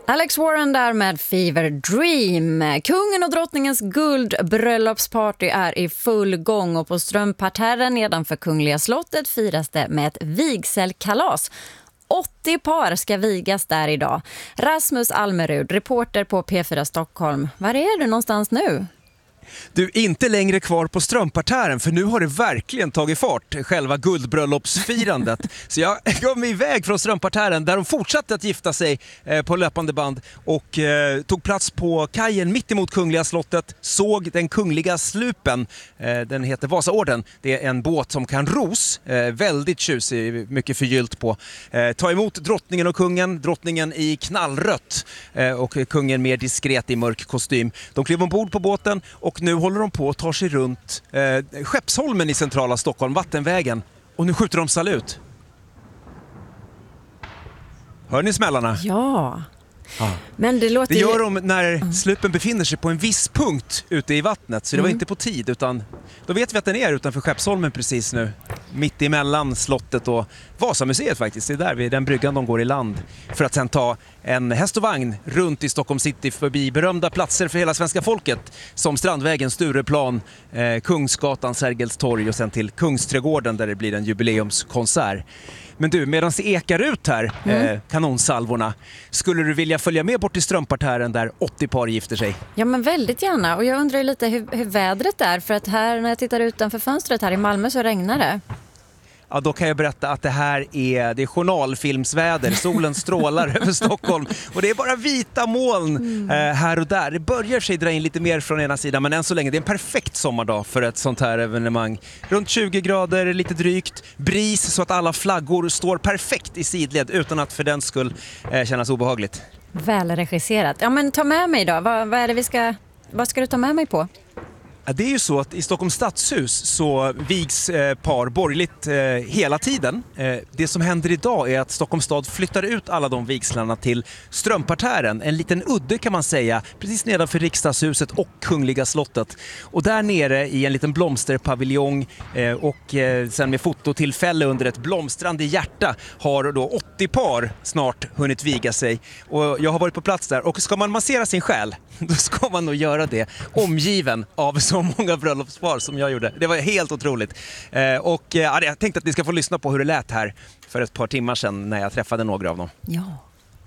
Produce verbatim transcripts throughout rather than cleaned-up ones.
Alex Warren där med Fever Dream. Kungen och drottningens guldbröllopsparty är i full gång och på Strömparterren nedanför Kungliga slottet firas det med ett vigselkalas. åttio par ska vigas där idag. Rasmus Almerud, reporter på P fyra Stockholm. Var är du någonstans nu? Du är inte längre kvar på Strömparterren, för nu har det verkligen tagit fart, själva guldbröllopsfirandet. Så jag gav mig iväg från Strömparterren där de fortsatte att gifta sig eh, på löpande band och eh, tog plats på kajen mitt emot Kungliga slottet, såg den kungliga slupen. Eh, den heter Vasaorden. Det är en båt som kan ros, eh, väldigt tjusig, mycket förgyllt på. Eh, ta emot drottningen och kungen, drottningen i knallrött eh, och kungen mer diskret i mörk kostym. De klev ombord på båten och nu håller de på att ta sig runt eh, Skeppsholmen i centrala Stockholm, Vattenvägen. Och nu skjuter de salut. Hör ni smällarna? Ja. Ah. Men det låter det gör ju... de när mm. slupen befinner sig på en viss punkt ute i vattnet. Så det var mm. inte på tid, utan då vet vi att den är utanför Skeppsholmen precis nu. Mitt emellan slottet och Vasamuseet faktiskt. Det är där vid den bryggan de går i land. För att sen ta en häst och vagn runt i Stockholm city förbi berömda platser för hela svenska folket. Som Strandvägen, Stureplan, eh, Kungsgatan, Sergels torg och sen till Kungsträdgården där det blir en jubileumskonsert. Men du, medan det ekar ut här, mm. eh, kanonsalvorna, skulle du vilja följa med bort till Strömparterren där åttio par gifter sig? Ja, men väldigt gärna. Och jag undrar lite hur, hur vädret är. För att här, när jag tittar utanför fönstret här i Malmö så regnar det. Ja, då kan jag berätta att det här är, det är journalfilmsväder. Solen strålar över Stockholm och det är bara vita moln mm. eh, här och där. Det börjar sig dra in lite mer från ena sidan, men än så länge det är en perfekt sommardag för ett sånt här evenemang. Runt tjugo grader, lite drygt, bris så att alla flaggor står perfekt i sidled utan att för den skull eh, kännas obehagligt. Välregisserat. Ja, men ta med mig då. Vad, vad är det vi ska, vad ska du ta med mig på? Ja, det är ju så att i Stockholms stadshus så vigs eh, par borgerligt eh, hela tiden. Eh, det som händer idag är att Stockholms stad flyttar ut alla de vigslarna till Strömparterren. En liten udde kan man säga, precis nedanför riksdagshuset och Kungliga slottet. Och där nere i en liten blomsterpaviljong eh, och eh, sen med fototillfälle under ett blomstrande hjärta har då åttio par snart hunnit viga sig. Och jag har varit på plats där och ska man massera sin själ, då ska man nog göra det omgiven av så många bröllopspar som jag gjorde. Det var helt otroligt. Eh, och eh, jag tänkte att ni ska få lyssna på hur det lät här för ett par timmar sedan när jag träffade några av dem. Ja.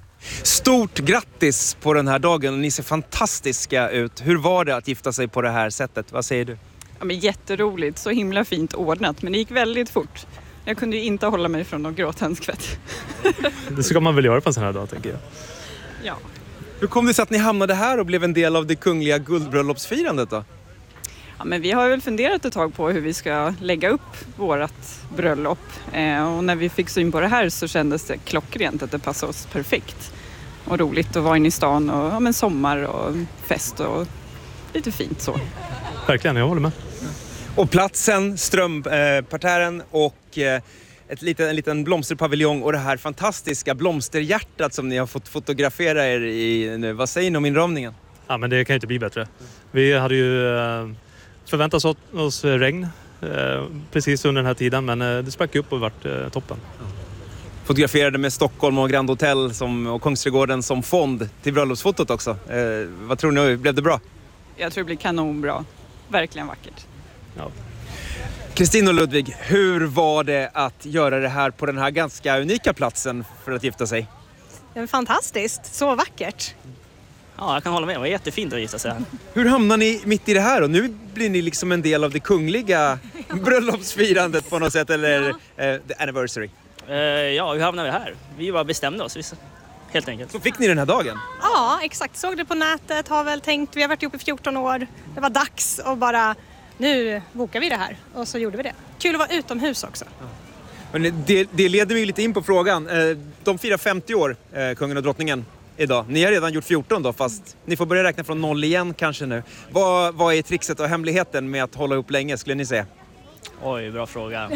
Stort grattis på den här dagen. Ni ser fantastiska ut. Hur var det att gifta sig på det här sättet? Vad säger du? Ja, men jätteroligt. Så himla fint ordnat. Men det gick väldigt fort. Jag kunde ju inte hålla mig från att gråta en skvätt. Det ska man väl göra på en sån här dag, tänker jag. Ja. Hur kom det sig att ni hamnade här och blev en del av det kungliga guldbröllopsfirandet då? Ja, men vi har väl funderat ett tag på hur vi ska lägga upp vårat bröllop. Eh, och när vi fick syn på det här så kändes det klockrent att det passade oss perfekt. Och roligt att vara inne i stan och ja, men sommar och fest och lite fint så. Verkligen, jag håller med. Och platsen, Strömparterren och eh, ett liten, en liten blomsterpaviljong och det här fantastiska blomsterhjärtat som ni har fått fotografera er i nu. Vad säger ni om inramningen? Ja, men det kan ju inte bli bättre. Vi hade ju eh, förväntat oss, oss regn eh, precis under den här tiden, men eh, det sprack upp och vart eh, toppen. Fotograferade med Stockholm och Grand Hotel som, och Kungsträdgården som fond till bröllopsfotot också. Eh, vad tror ni? Blev det bra? Jag tror det blir kanonbra. Verkligen vackert. Ja. Kristin och Ludvig, hur var det att göra det här på den här ganska unika platsen för att gifta sig? Det var fantastiskt, så vackert. Ja, jag kan hålla med. Det var jättefint att gifta sig här. Hur hamnar ni mitt i det här då? Nu blir ni liksom en del av det kungliga bröllopsfirandet på något sätt, eller ja. eh, the anniversary. Uh, ja, hur hamnade vi här? Vi bara bestämde oss, helt enkelt. Så fick ni den här dagen? Ja, exakt. Såg det på nätet, har väl tänkt, vi har varit ihop i fjorton år. Det var dags och bara, nu bokar vi det här. Och så gjorde vi det. Kul att vara utomhus också. Ja. Men det, det leder mig lite in på frågan. De firar femtio år, kungen och drottningen, idag. Ni har redan gjort fjorton då, fast ni får börja räkna från noll igen kanske nu. Vad, vad är trixet och hemligheten med att hålla upp länge, skulle ni säga? Oj, bra fråga.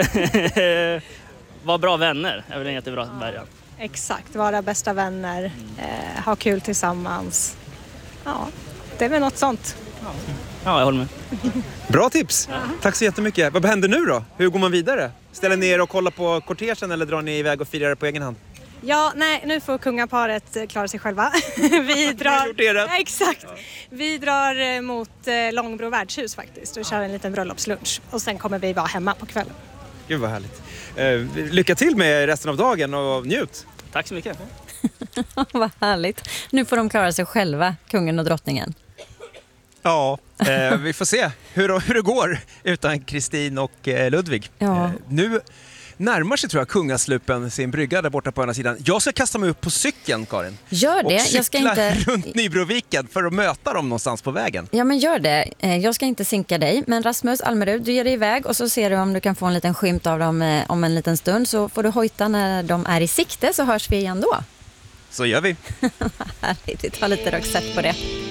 Var bra vänner är väl en jättebra början. Exakt, vara bästa vänner, mm. eh, ha kul tillsammans. Ja, det är väl något sånt. Ja, jag håller med. Bra tips! Ja. Tack så jättemycket. Vad händer nu då? Hur går man vidare? Ställer ni er och kollar på kortegen eller drar ni iväg och firar på egen hand? Ja, nej, nu får kungaparet klara sig själva. Vi drar... gjort det rätt. Ja, exakt. Vi drar mot Långbro värdshus faktiskt och kör en liten bröllopslunch. Och sen kommer vi vara hemma på kvällen. Gud vad härligt. Eh, lycka till med resten av dagen och njut. Tack så mycket. Vad härligt. Nu får de klara sig själva, kungen och drottningen. Ja, eh, vi får se hur, hur det går utan Kristin och eh, Ludvig. Ja. Eh, nu närmar sig tror jag kungaslupen sin brygga där borta på ena sidan. Jag ska kasta mig upp på cykeln, Karin. Gör det. Och cykla Jag ska inte... runt Nybroviken för att möta dem någonstans på vägen. Ja, men gör det. Eh, Jag ska inte sinka dig. Men Rasmus Almerud, du ger dig iväg och så ser du om du kan få en liten skymt av dem eh, om en liten stund. Så får du hojta när de är i sikte, så hörs vi igen då. Så gör vi. Härligt, vi tar lite Roxette på det.